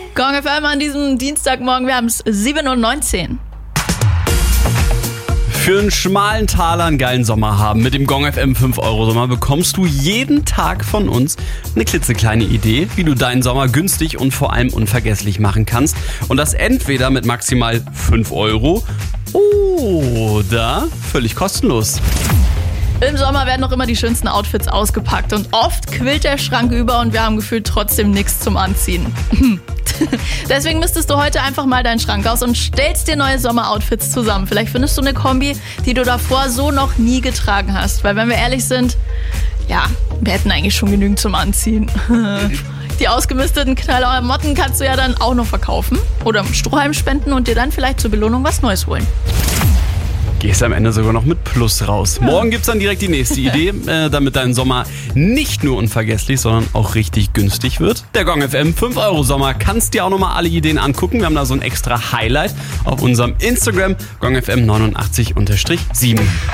Gong FM an diesem Dienstagmorgen, wir haben es 7:19 Uhr. Für einen schmalen Taler einen geilen Sommer haben mit dem Gong FM 5-Euro-Sommer bekommst du jeden Tag von uns eine klitzekleine Idee, wie du deinen Sommer günstig und vor allem unvergesslich machen kannst. Und das entweder mit maximal 5 Euro oder völlig kostenlos. Im Sommer werden noch immer die schönsten Outfits ausgepackt und oft quillt der Schrank über und wir haben gefühlt trotzdem nichts zum Anziehen. Deswegen misstest du heute einfach mal deinen Schrank aus und stellst dir neue Sommeroutfits zusammen. Vielleicht findest du eine Kombi, die du davor so noch nie getragen hast. Weil wenn wir ehrlich sind, ja, wir hätten eigentlich schon genügend zum Anziehen. Die ausgemisteten Klamotten kannst du ja dann auch noch verkaufen oder im Strohhalm spenden und dir dann vielleicht zur Belohnung was Neues holen. Gehst am Ende sogar noch mit Plus raus. Ja. Morgen gibt's dann direkt die nächste Idee, damit dein Sommer nicht nur unvergesslich, sondern auch richtig günstig wird. Der Gong FM 5-Euro-Sommer. Kannst dir auch nochmal alle Ideen angucken. Wir haben da so ein extra Highlight auf unserem Instagram, GongFM 89_7.